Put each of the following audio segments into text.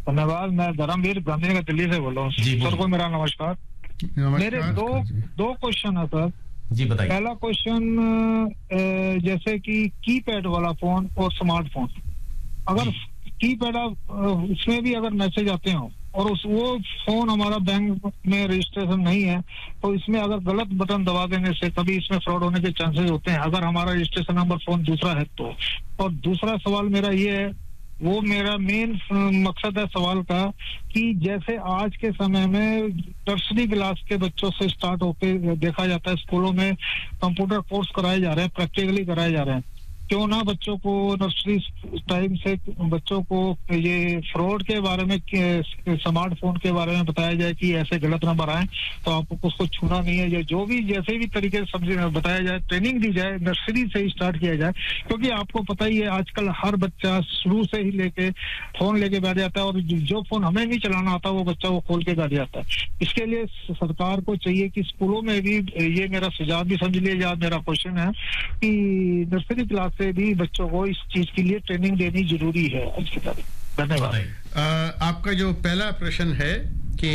धन्यवाद। मैं धर्मवीर गांधीनगर दिल्ली से बोल रहा हूँ। सर को मेरा नमस्कार। मेरे दो क्वेश्चन है सर जी, बताइए। पहला क्वेश्चन जैसे कि कीपैड वाला फोन और स्मार्टफोन, अगर कीपैड इसमें भी अगर मैसेज आते हो और वो फोन हमारा बैंक में रजिस्ट्रेशन नहीं है, तो इसमें अगर गलत बटन दबा देने से कभी इसमें फ्रॉड होने के चांसेस होते हैं, अगर हमारा रजिस्ट्रेशन नंबर फोन दूसरा है तो। और दूसरा सवाल मेरा ये है, वो मेरा मेन मकसद है सवाल का, कि जैसे आज के समय में नर्सरी क्लास के बच्चों से स्टार्ट होके देखा जाता है स्कूलों में कंप्यूटर कोर्स कराए जा रहे हैं, प्रैक्टिकली कराए जा रहे हैं, क्यों ना बच्चों को नर्सरी टाइम से बच्चों को ये फ्रॉड के बारे में, स्मार्टफोन के बारे में बताया जाए कि ऐसे गलत नंबर आए तो आपको उसको छूना नहीं है, जो भी जैसे भी तरीके से समझ बताया जाए, ट्रेनिंग दी जाए, नर्सरी से ही स्टार्ट किया जाए। क्योंकि आपको पता ही है आजकल हर बच्चा शुरू से ही लेके फोन लेके बैठ जाता है, और जो फोन हमें नहीं चलाना आता वो बच्चा वो खोल के बैठ जाता है। इसके लिए सरकार को चाहिए कि स्कूलों में भी, ये मेरा सुझाव भी समझ लीजिए, मेरा क्वेश्चन है कि नर्सरी क्लास से भी बच्चों को इस चीज के लिए ट्रेनिंग देनी जरूरी है आज की तारीख। धन्यवाद। आपका जो पहला प्रश्न है कि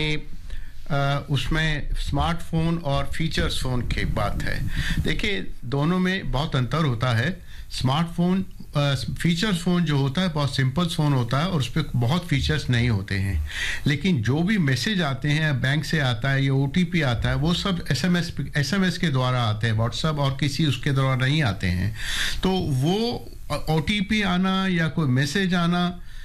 उसमें स्मार्टफोन और फीचर्स फोन की बात है, देखिए दोनों में बहुत अंतर होता है। स्मार्टफोन फीचर्स फ़ोन जो होता है बहुत सिंपल फ़ोन होता है और उस पर बहुत फीचर्स नहीं होते हैं, लेकिन जो भी मैसेज आते हैं बैंक से आता है या OTP आता है वो सब SMS के द्वारा आते हैं, व्हाट्सएप और किसी उसके द्वारा नहीं आते हैं। तो वो OTP आना या कोई मैसेज आना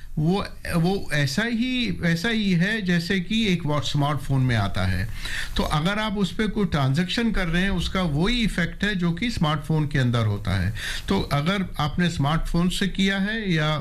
वो ऐसा ही है जैसे कि एक स्मार्टफोन में आता है। तो अगर आप उस पर कोई ट्रांजैक्शन कर रहे हैं उसका वही इफेक्ट है जो कि स्मार्टफोन के अंदर होता है। तो अगर आपने स्मार्टफोन से किया है या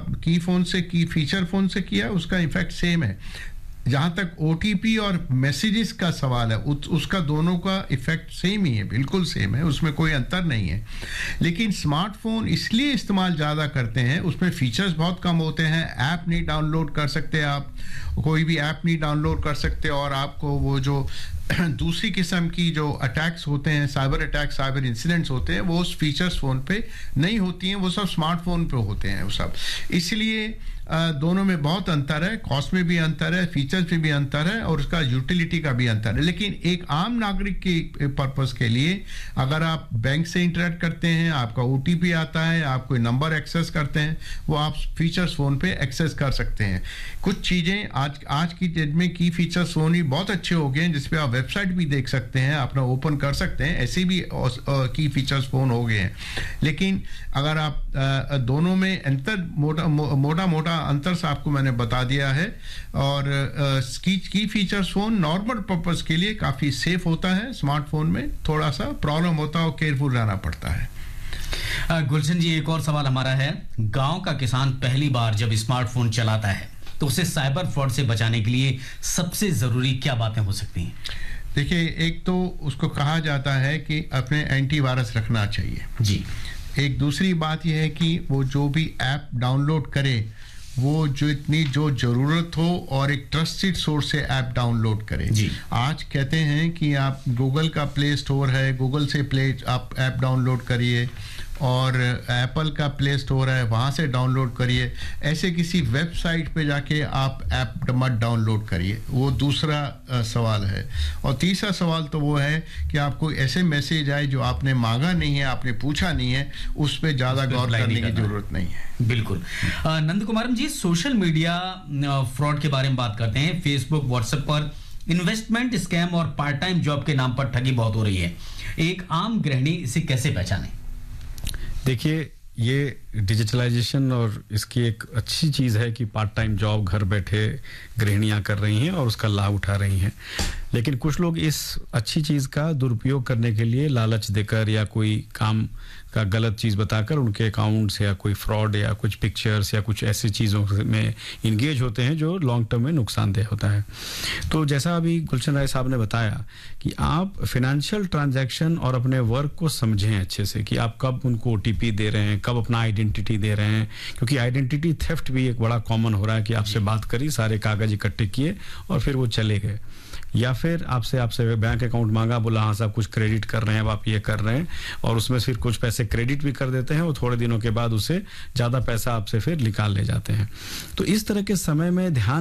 फीचर फोन से किया है, उसका इफेक्ट सेम है। जहाँ तक OTP और मैसेजेस का सवाल है उसका दोनों का इफेक्ट सेम ही है, बिल्कुल सेम है, उसमें कोई अंतर नहीं है। लेकिन स्मार्टफोन इसलिए इस्तेमाल ज़्यादा करते हैं, उसमें फीचर्स बहुत कम होते हैं, ऐप नहीं डाउनलोड कर सकते, आप कोई भी ऐप नहीं डाउनलोड कर सकते, और आपको वो जो दूसरी किस्म की जो अटैक्स होते हैं, साइबर अटैक, साइबर इंसिडेंट्स होते हैं, वो उस फीचर्स फ़ोन पे नहीं होती हैं, वो सब स्मार्टफोन पे होते हैं वो सब। इसलिए दोनों में बहुत अंतर है, कॉस्ट में भी अंतर है, फीचर्स में भी अंतर है, और उसका यूटिलिटी का भी अंतर है। लेकिन एक आम नागरिक के पर्पस के लिए अगर आप बैंक से इंटरेक्ट करते हैं, आपका OTP आता है, आप कोई नंबर एक्सेस करते हैं, वो आप फीचर्स फ़ोन पे एक्सेस कर सकते हैं। कुछ चीज़ें आज की डेट में की फीचर्स फ़ोन ही बहुत अच्छे हो गए हैं, जिसपे आप वेबसाइट भी देख सकते हैं, अपना ओपन कर सकते हैं, ऐसे भी की फीचर्स फ़ोन हो गए हैं। लेकिन अगर आप दोनों में अंतर मोटा अंतर से आपको मैंने बता दिया है, और की फीचर्स फोन नॉर्मल पर्पस के लिए काफी सेफ होता है, स्मार्टफोन में थोड़ा सा प्रॉब्लम होता है और केयरफुल रहना पड़ता है। गुलशन जी, एक और सवाल हमारा है, गांव का किसान पहली बार जब स्मार्टफोन चलाता है तो उसे साइबर फ्रॉड से बचाने के लिए सबसे जरूरी क्या बातें हो सकती हैं? देखिए, एक तो उसको कहा जाता है कि अपने एंटीवायरस रखना चाहिए जी। एक दूसरी बात यह है कि वो जो भी ऐप डाउनलोड करे वो जो जरूरत हो और एक ट्रस्टेड सोर्स से ऐप डाउनलोड करें जी। आज कहते हैं कि आप गूगल का प्ले स्टोर है, गूगल से आप ऐप डाउनलोड करिए, और एप्पल का प्ले स्टोर है वहाँ से डाउनलोड करिए। ऐसे किसी वेबसाइट पे जाके आप ऐप मत डाउनलोड करिए, वो दूसरा सवाल है। और तीसरा सवाल तो वो है कि आपको ऐसे मैसेज आए जो आपने मांगा नहीं है, आपने पूछा नहीं है, उस पर ज़्यादा गौर करने की जरूरत नहीं है। बिल्कुल। नंद कुमारम जी, सोशल मीडिया फ्रॉड के बारे में बात करते हैं। फेसबुक, व्हाट्सएप पर इन्वेस्टमेंट स्कैम और पार्ट टाइम जॉब के नाम पर ठगी बहुत हो रही है। एक आम गृहिणी इसे कैसे पहचाने? देखिए, ये डिजिटलाइजेशन और इसकी एक अच्छी चीज़ है कि पार्ट टाइम जॉब घर बैठे गृहिणियां कर रही हैं और उसका लाभ उठा रही हैं। लेकिन कुछ लोग इस अच्छी चीज़ का दुरुपयोग करने के लिए लालच देकर या कोई काम का गलत चीज़ बताकर उनके अकाउंट्स या कोई फ्रॉड या कुछ पिक्चर्स या कुछ ऐसी चीज़ों में इंगेज होते हैं जो लॉन्ग टर्म में नुकसानदेह होता है। तो जैसा अभी गुलशन राय साहब ने बताया कि आप फिनेंशियल ट्रांजैक्शन और अपने वर्क को समझें अच्छे से कि आप कब उनको OTP दे रहे हैं, कब अपना आइडेंटिटी दे रहे हैं, क्योंकि आइडेंटिटी थेफ्ट भी एक बड़ा कॉमन हो रहा है कि आपसे बात करी, सारे कागज इकट्ठे किए और फिर वो चले गए। या फिर आपसे बैंक अकाउंट मांगा, बोला हाँ साहब कुछ क्रेडिट कर रहे हैं, अब आप ये कर रहे हैं, और उसमें फिर कुछ पैसे क्रेडिट भी कर देते हैं और थोड़े दिनों के बाद उससे ज़्यादा पैसा आपसे फिर निकाल ले जाते हैं। तो इस तरह के समय में ध्यान